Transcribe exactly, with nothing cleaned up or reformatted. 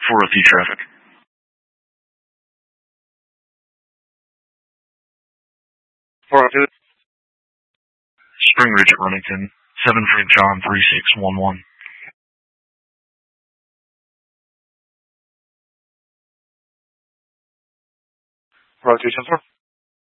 four oh two traffic. four oh two. Spring Ridge at Remington, seven Frank John three six one one. four oh two, ten four.